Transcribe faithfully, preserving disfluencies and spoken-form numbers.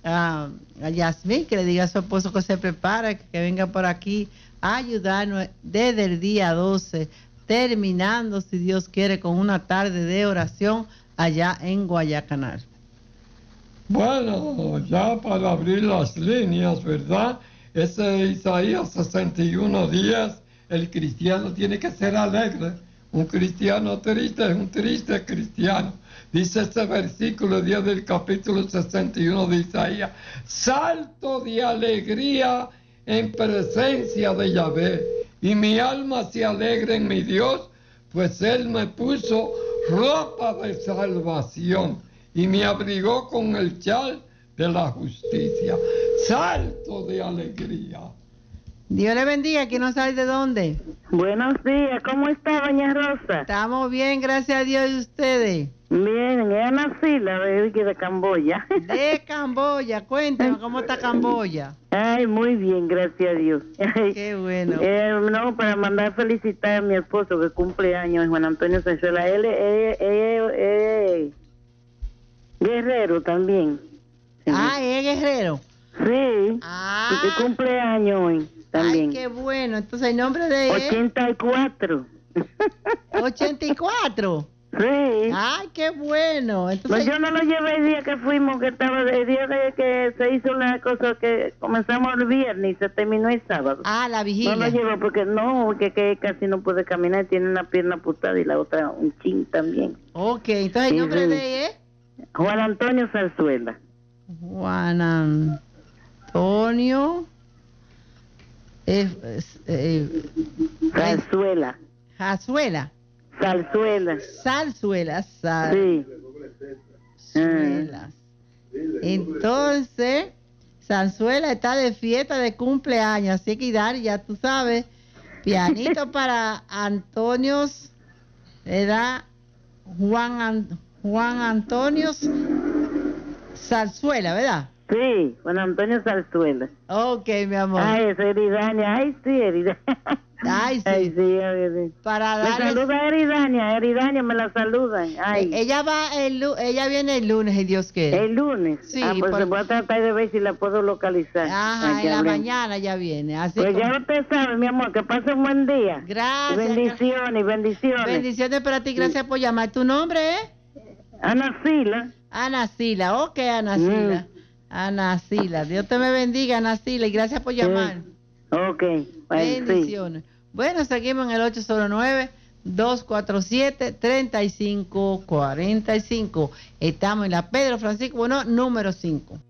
a, a Yasmín, que le diga a su esposo que se prepare, que, que venga por aquí a ayudarnos desde el día doce, terminando, si Dios quiere, con una tarde de oración allá en Guayacanal. Bueno, ya para abrir las líneas, ¿verdad? Ese Isaías sesenta y uno días, el cristiano tiene que ser alegre. Un cristiano triste es un triste cristiano. Dice este versículo diez del capítulo sesenta y uno de Isaías: salto de alegría en presencia de Yahvé, y mi alma se alegra en mi Dios, pues Él me puso ropa de salvación y me abrigó con el chal de la justicia. Salto de alegría. Dios le bendiga, que no sabe de dónde. Buenos días, ¿cómo está, doña Rosa? Estamos bien, gracias a Dios. ¿Y ustedes? Bien, es Ana Sila de, de Camboya. De Camboya, cuéntame cómo está Camboya. Ay, muy bien, gracias a Dios. Ay, qué bueno. Eh, no, para mandar felicitar a mi esposo que cumple años, Juan Antonio Sanchuela. Él es guerrero también. Sí. Ah, es guerrero. Sí, ah. y que cumple años hoy también. Ay, qué bueno. Entonces el nombre de él... ochenta y cuatro. ochenta y cuatro. Sí. Ay, qué bueno. Entonces... No, yo no lo llevé el día que fuimos, que estaba el día de que se hizo la cosa, que comenzamos el viernes y se terminó el sábado. Ah, la vigilia. No lo llevo porque no, porque que casi no puede caminar, tiene una pierna putada y la otra un chin también. Ok, entonces el nombre sí. de él es... Juan Antonio Zarzuela. Juan Antonio... Eh, eh, Zarzuela. Zarzuela. Zarzuela. Zarzuela. Zar... Sí. Zarzuela. Entonces, Zarzuela está de fiesta de cumpleaños, así que Dari, ya tú sabes, pianito para Antonio, era Juan, An... Juan Antonio Zarzuela, ¿verdad? Sí, Juan Antonio Zarzuela. Ok, mi amor. Ay, es Eridania. Ay, sí, Eridania. Ay, sí. Ay, sí, ay, sí. Para darles... Me saluda Eridania, Eridania, me la saludan. Ay. Ella va el ella viene el lunes, si Dios quiere. El lunes. Sí. Ah, pues por... voy a tratar de ver si la puedo localizar. Ajá, en la mañana ya viene. Así pues como... ya usted sabe, mi amor, que pase un buen día. Gracias. Y bendiciones, bendiciones. Bendiciones para ti, gracias sí. por llamar. ¿Tu nombre es? Ana Sila. Ana Sila, ok, Ana Sila. Mm. Ana Sila, Dios te me bendiga, Ana Sila, y gracias por llamar. Sí. Ok, bueno, bendiciones. Sí. Bueno, seguimos en el ocho cero nueve, dos cuatro siete, tres cinco cuatro cinco. Estamos en la Pedro Francisco, bueno, número cinco.